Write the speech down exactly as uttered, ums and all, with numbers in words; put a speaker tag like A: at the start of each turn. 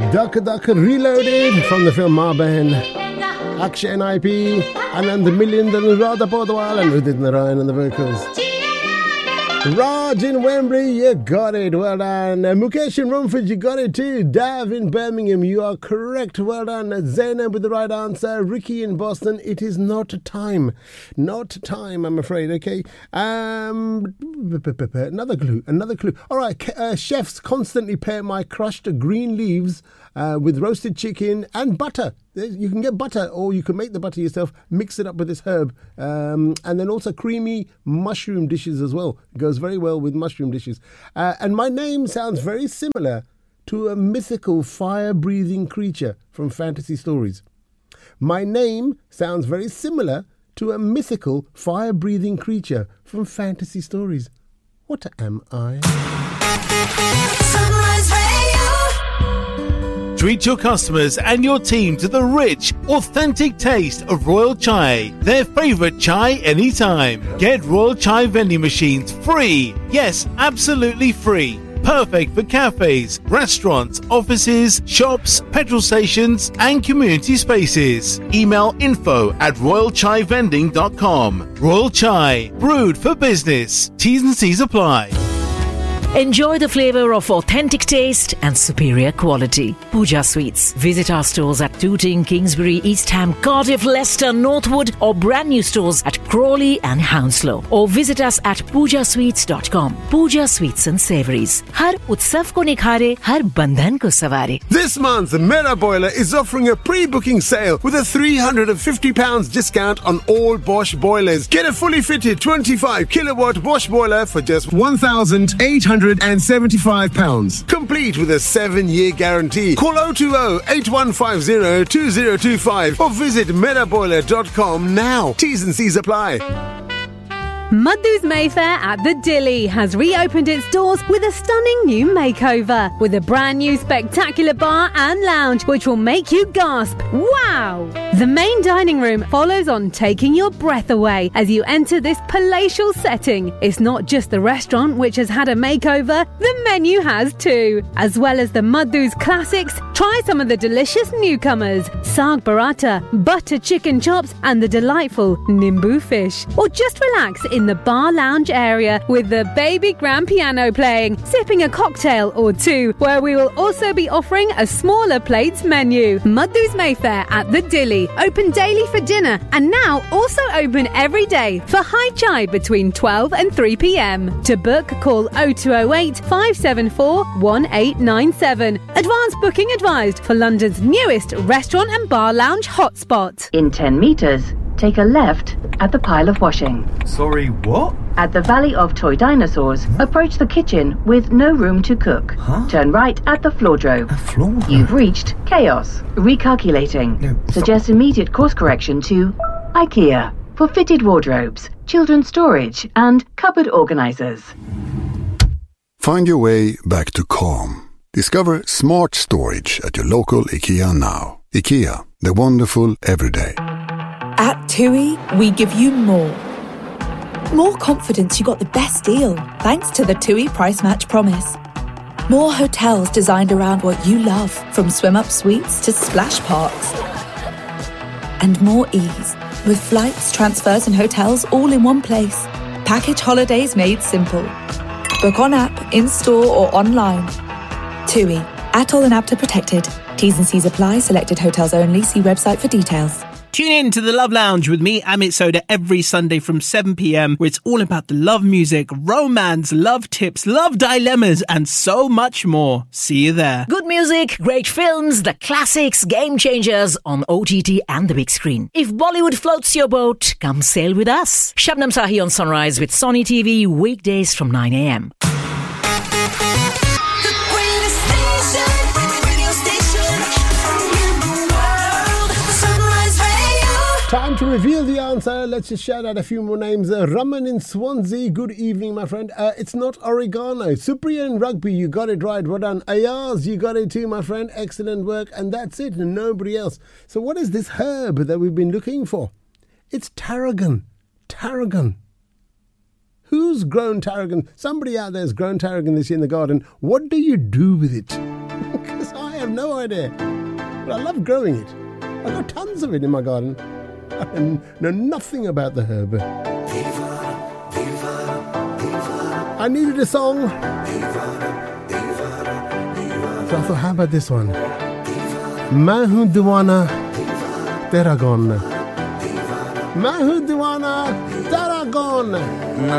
A: Duck Duck Reloaded from the film Marban, Akshay N I P, Anand Million, and Radha Podwal, and Udit Narayan on the vocals. Raj in Wembley, you got it, well done. Uh, Mukesh in Romford, you got it too. Dav in Birmingham, you are correct, well done. Uh, Zainab with the right answer. Ricky in Boston, it is not time. Not time, I'm afraid, okay. Um, another clue, another clue. All right, uh, chefs constantly pair my crushed green leaves uh, with roasted chicken and butter. You can get butter, or you can make the butter yourself, mix it up with this herb, um, and then also creamy mushroom dishes as well. It goes very well with mushroom dishes. Uh, and my name sounds very similar to a mythical fire-breathing creature from fantasy stories. My name sounds very similar to a mythical fire-breathing creature from fantasy stories. What am I?
B: Sunrise Radio.
C: Treat your customers and your team to the rich, authentic taste of Royal Chai, their favourite chai anytime. Get Royal Chai vending machines free. Yes, absolutely free. Perfect for cafes, restaurants, offices, shops, petrol stations and community spaces. Email info at royal chai vending dot com. Royal Chai, brewed for business. T's and C's apply.
D: Enjoy the flavour of authentic taste and superior quality. Pooja Sweets. Visit our stores at Tooting, Kingsbury, East Ham, Cardiff, Leicester, Northwood, or brand new stores at Crawley and Hounslow. Or visit us at pooja sweets dot com. Pooja Sweets and Savouries. Har utsav ko nikhare, har bandhan ko savare.
A: This month, Mera Boiler is offering a pre-booking sale with a three hundred fifty pounds discount on all Bosch boilers. Get a fully fitted twenty-five kilowatt Bosch boiler for just one thousand eight hundred seventy-five pounds. Complete with a seven-year guarantee. Call oh two oh, eight one five oh, two oh two five or visit mera boiler dot com now. T's and C's apply.
E: Madhu's Mayfair at the Dilly has reopened its doors with a stunning new makeover, with a brand new spectacular bar and lounge which will make you gasp, wow! The main dining room follows on, taking your breath away as you enter this palatial setting. It's not just the restaurant which has had a makeover, the menu has too. As well as the Madhu's classics, try some of the delicious newcomers, Saag Paratha, butter chicken chops and the delightful Nimbu fish. Or just relax in the bar lounge area with the baby grand piano playing, sipping a cocktail or two, where we will also be offering a smaller plates menu. Madhu's Mayfair at the Dilly, open daily for dinner and now also open every day for high chai between twelve and three p.m. To book, call oh two oh eight, five seven four, one eight nine seven. Advance booking advised for London's newest restaurant and bar lounge hotspot.
F: In ten metres, take a left at the pile of washing.
G: Sorry, what?
F: At the Valley of Toy Dinosaurs, huh? Approach the kitchen with no room to cook. Huh? Turn right at the floordrome.
G: A floor?
F: You've reached chaos. Recalculating.
G: No,
F: Suggest immediate course correction to IKEA for fitted wardrobes, children's storage and cupboard organisers.
H: Find your way back to calm. Discover smart storage at your local IKEA now. IKEA, the wonderful everyday.
I: At TUI, we give you more. More confidence you got the best deal, thanks to the TUI Price Match Promise. More hotels designed around what you love, from swim-up suites to splash parks. And more ease, with flights, transfers and hotels all in one place. Package holidays made simple. Book on app, in-store or online. TUI, Atoll and Apta protected. T's and C's apply. Selected hotels only. See website for details.
J: Tune in to The Love Lounge with me, Amit Soda, every Sunday from seven p.m, where it's all about the love music, romance, love tips, love dilemmas, and so much more. See you there.
D: Good music, great films, the classics, game changers on O T T and the big screen. If Bollywood floats your boat, come sail with us. Shabnam Sahi on Sunrise with Sony T V, weekdays from nine a.m.
A: Time to reveal the answer. Let's just shout out a few more names. Uh, Raman in Swansea, good evening, my friend. Uh, it's not oregano. Supriya in Rugby, you got it right. Well done. Ayaz, you got it too, my friend. Excellent work. And that's it, and nobody else. So what is this herb that we've been looking for? It's tarragon. Tarragon. Who's grown tarragon? Somebody out there has grown tarragon this year in the garden. What do you do with it? Because I have have no idea. But I love growing it. I've got tons of it in my garden. I know nothing about the herb. I needed a song. So I thought, how about this one? मैं हूँ दीवाना तेरा गौन मैं हूँ दीवाना तेरा गौन